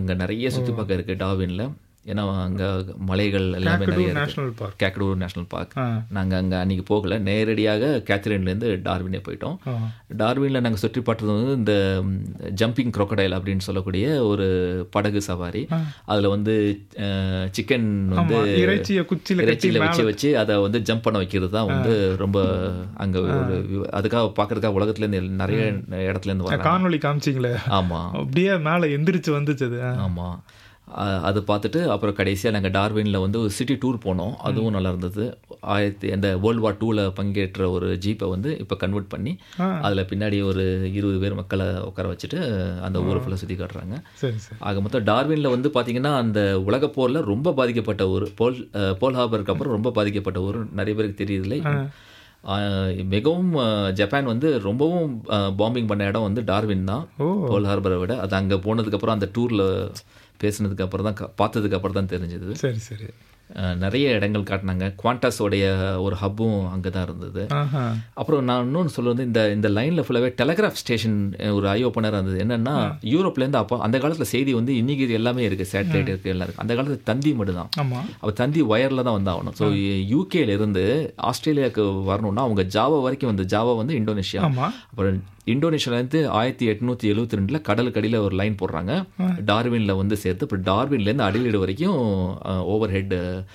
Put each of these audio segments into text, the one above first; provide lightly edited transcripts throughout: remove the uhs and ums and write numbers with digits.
அங்கே நிறைய சுற்றி பார்க்க இருக்குது டார்வினில். ஏன்னா அங்கே மலைகள் எல்லாமே நிறைய இருக்குது. கேக்கடூர் நேஷ்னல் பார்க். நாங்கள் அங்கே அன்றைக்கி போகலை, நேரடியாக கேத்ரின்லேருந்து டார்வினே போயிட்டோம். டார்வினில் நாங்கள் சுற்றி பார்த்தது வந்து இந்த ஜம்பிங் crocodile அப்படின்னு சொல்லக்கூடிய ஒரு படகு சவாரி. அதில் வந்து சிக்கன் வந்து இறைச்சியை வச்சு அதை வந்து ஜம்ப் பண்ண வைக்கிறது தான் வந்து ரொம்ப அங்கே ஒரு அதுக்காக பார்க்கறதுக்காக உலகத்துலேருந்து நிறைய இடத்துலேருந்து வர காணொலி காமிச்சிங்களே. ஆமாம், அப்படியே மேலே எந்திரிச்சு வந்துச்சு. ஆமாம், அது பார்த்துட்டு அப்புறம் கடைசியாக நாங்கள் டார்வினில் வந்து ஒரு சிட்டி டூர் போனோம். அதுவும் நல்லா இருந்தது. இந்த World War II பங்கேற்ற ஒரு ஜீப்பை வந்து இப்போ கன்வெர்ட் பண்ணி அதில் பின்னாடி ஒரு 20 பேர் மக்களை உட்கார வச்சுட்டு அந்த ஊரை ஃபுல்லாக சுற்றி காட்டுறாங்க. ஆக மொத்தம் டார்வினில் வந்து பார்த்திங்கன்னா அந்த உலகப் போரில் ரொம்ப பாதிக்கப்பட்ட ஊர், போல் ஹார்பருக்கு அப்புறம் ரொம்ப பாதிக்கப்பட்ட ஊர் நிறைய பேருக்கு தெரியுதில்லை. மிகவும் ஜப்பான் வந்து ரொம்பவும் பாம்பிங் பண்ண இடம் வந்து டார்வின் தான், போல் ஹார்பரை விட. அது அங்கே போனதுக்கப்புறம் அந்த டூரில் பேசினதுக்கு அப்புறம் தான் பார்த்ததுக்கு அப்புறம் தான் தெரிஞ்சது. சரி சரி. நிறைய இடங்கள் காட்டினாங்க. குவாண்டாஸோடைய ஒரு ஹப்பும் அங்கே தான் இருந்தது. அப்புறம் நான் இன்னொன்று சொல்ல வந்து இந்த லைனில் ஃபுல்லாகவே டெலகிராஃப் ஸ்டேஷன் ஒரு ஐ ஓப்பனராக இருந்தது. என்னென்னா யூரோப்லேருந்து அப்போ அந்த காலத்தில் செய்தி வந்து இன்றைக்கி எல்லாமே இருக்குது, சேட்டலைட் இருக்குது, எல்லாம் இருக்குது. அந்த காலத்தில் தந்தி மட்டும் தான். அப்போ தந்தி ஒயரில் தான் வந்து ஆகணும். ஸோ யூகேலேருந்து ஆஸ்திரேலியாவுக்கு வரணும்னா அவங்க ஜாவா வரைக்கும் வந்து ஜாவா வந்து இந்தோனேஷியா, அப்புறம் இந்தோனேஷியாவிலேருந்து 1872 கடலுக்கு அடியில் ஒரு லைன் போடுறாங்க, டார்வினில் வந்து சேர்த்து. அப்புறம் டார்வின்லேருந்து அடிலீடு வரைக்கும் ஓவர் ஹெட்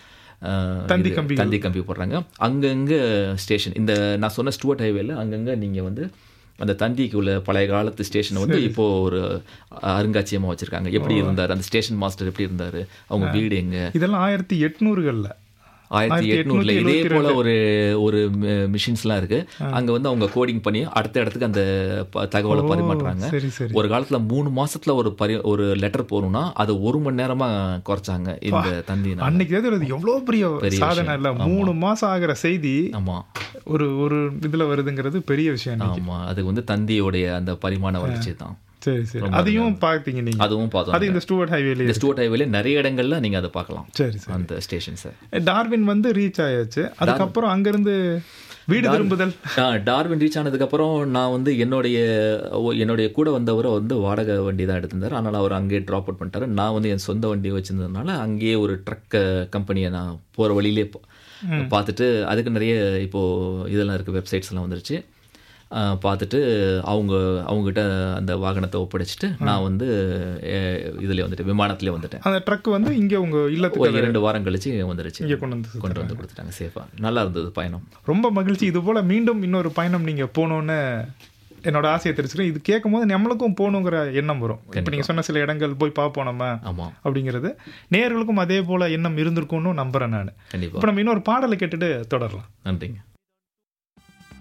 தந்தி கம்பி போடுறாங்க. அங்கங்கே ஸ்டேஷன், இந்த நான் சொன்ன ஸ்டூவர்ட் ஹைவேல அங்கங்கே நீங்கள் வந்து அந்த தந்திக்கு உள்ள பழைய காலத்து ஸ்டேஷனை வந்து இப்போ ஒரு அருங்காட்சியமாக வச்சுருக்காங்க. எப்படி இருந்தார் அந்த ஸ்டேஷன் மாஸ்டர், எப்படி இருந்தார், அவங்க வீடு எங்கே, இதெல்லாம் 1800களில் 1800 இதே போல ஒரு மிஷின்ஸ்லாம் இருக்கு. அங்க வந்து அவங்க கோடிங் பண்ணி அடுத்த இடத்துக்கு அந்த தகவலை பரிமாற்றுறாங்க. ஒரு காலத்துல 3 மாசத்துல ஒரு லெட்டர் போகணும்னா அது 1 மணி நேரமா குறைச்சாங்க இந்த தந்தி. அன்னைக்கு எவ்வளவு பெரிய சாதனை இல்ல, 3 மாசம் ஆகிற செய்தி ஆமா ஒரு இதுல வருதுங்கிறது பெரிய விஷயம். ஆமா, அது வந்து தந்தியோடைய அந்த பரிமாண வளர்ச்சி தான். சரி சரி. அதையும் பார்த்தீங்க நீங்க? அதுவும் பார்த்தோம். அது இந்த ஸ்டூவர்ட் ஹைவேல நிறைய இடங்கள்ல நீங்க அதை பார்க்கலாம். சரி சரி. அந்த ஸ்டேஷன்ஸ் டார்வின் வந்து ரீச் ஆயாச்சு. அதுக்கப்புறம் அங்கிருந்து வீடு திரும்புதல். டார்வின் ரீச் ஆனதுக்கப்புறம் நான் வந்து என்னுடைய கூட வந்தவரை வந்து வாடகை வண்டி தான் எடுத்திருந்தார். ஆனால் அவர் அங்கேயே ட்ராப் அவுட் பண்ணிட்டாரு. நான் வந்து என் சொந்த வண்டி வச்சிருந்ததுனால அங்கேயே ஒரு ட்ரக் கம்பெனியை நான் போகிற வழியிலே பார்த்துட்டு, அதுக்கு நிறைய இப்போது இதெல்லாம் இருக்குது, வெப்சைட்ஸ் எல்லாம் வந்துருச்சு. பார்த்துட்டு அவங்ககிட்ட அந்த வாகனத்தை ஒப்படைச்சிட்டு நான் வந்து இதில் வந்துட்டு விமானத்திலே வந்துட்டேன். அந்த ட்ரக் வந்து இங்கே உங்கள் இல்லத்துக்கு 2 வாரம் கழிச்சு வந்துருச்சு. இங்கே கொண்டு வந்து கொடுத்துட்டாங்க சேஃபாக. நல்லா இருந்தது பயணம். ரொம்ப மகிழ்ச்சி. இது போல் மீண்டும் இன்னொரு பயணம் நீங்கள் போகணுன்னு என்னோட ஆசையை தெரிஞ்சுக்கிறேன். இது கேட்கும் போது நம்மளுக்கும் போகணுங்கிற எண்ணம் வரும். இப்போ நீங்கள் சொன்ன சில இடங்கள் போய் பார்ப்போம் நம்ம அப்படிங்கிறது, நேயர்களுக்கும் அதே போல் எண்ணம் இருந்திருக்கும்னு நம்புகிறேன் நான். இப்போ நம்ம இன்னொரு பாடலை கேட்டுட்டு தொடரலாம். நன்றிங்க.